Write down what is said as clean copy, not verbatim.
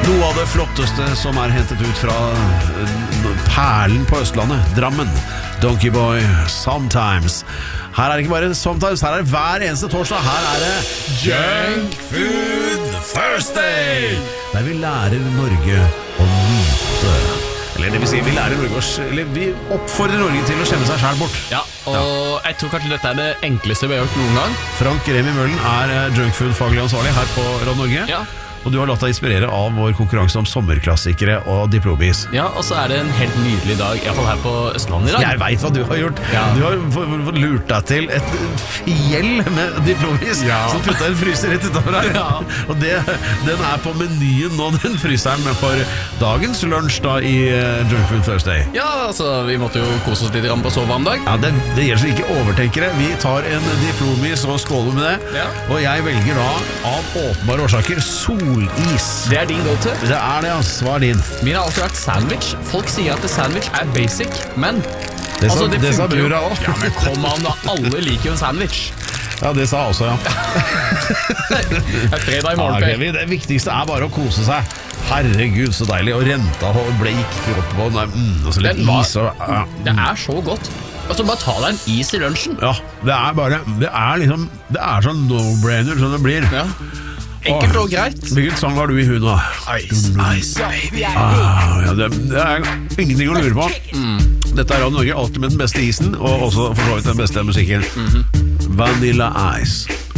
Noe av det flotteste som hentet ut fra perlen på Østlandet, Drammen. Donkey Boy, Sometimes. Her det ikke bare Sometimes, her det hver eneste torsdag. Her det Junk Food Thursday, der vi lærer Norge å nyte. Eller det vil si, vi oppfordrer Norge til å skjemme seg selv bort. Ja, og jeg tror kanskje dette det enkleste vi har gjort noen gang. Frank Remi Møllen junkfood-faglig ansvarlig her på Radio Norge. Ja. Og du har latt deg inspirere av vår konkurranse om sommerklassikere og diplomis. Ja, og så det en helt nydelig dag, I hvert fall her på Østlandet I dag. Jeg vet hva du har gjort. Ja. Du har lurt deg til et fjell med diplomis, som puttet en fryser rett utenfor her. Ja. Og den på menyen nå, den fryseren for dagens lunsj da I Junk Food Thursday. Ja, altså, vi måtte jo kose oss litt på så varm dag. Ja, det gjelder så ikke overtenkere. Vi tar en diplomis og skåler med det. Ja. Og jeg velger da, av åpenbare årsaker, solis. Det din go-to. Det det, altså. Hva din? Min har alltid vært sandwich. Folk sier at sandwich basic, men Det det sa funker jo. brura også. Ja, men kom an da, alle liker jo en sandwich. Ja, det sa jeg også, ja. Det fredag I morgen, Okay, det viktigste bare å kose seg. Herregud, så deilig. Og renta bleik kropp og så litt is. Det så godt. Altså, bare ta deg en is I lunsjen. Ja, det sånn no-brainer som det blir. Ja. Enkelt og greit. Hvilket sang har du I huet? Ice, baby. Ja, det ingenting å lure på. Dette Radio Norge, alltid med den beste isen, og også for så vidt den beste musikken. Vanilla Ice.